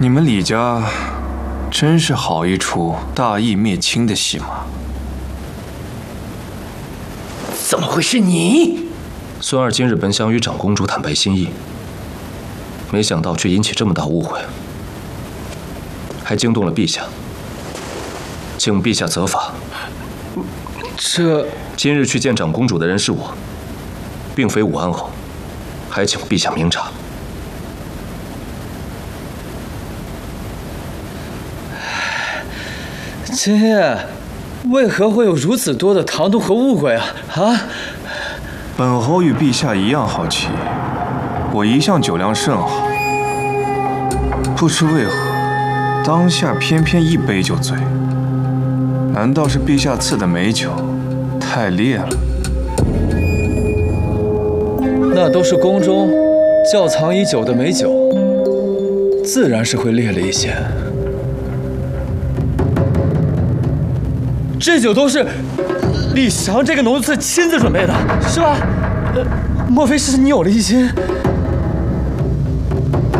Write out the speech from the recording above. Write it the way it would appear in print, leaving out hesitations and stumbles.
你们李家真是好一出大义灭亲的戏码。 怎么会是你？ 孙儿今日本想与长公主坦白心意，没想到却引起这么大误会，还惊动了陛下，请陛下责罚。 这今日去见长公主的人是我，并非武安侯，还请陛下明察。 今夜为何会有如此多的唐突和误会啊？ 本侯与陛下一样好奇，我一向酒量甚好，不知为何当下偏偏一杯就醉。难道是陛下赐的美酒太烈了？ 那都是宫中窖藏已久的美酒，自然是会烈了一些。这酒都是李翔这个农次亲自准备的，是吧？莫非是你有了一心？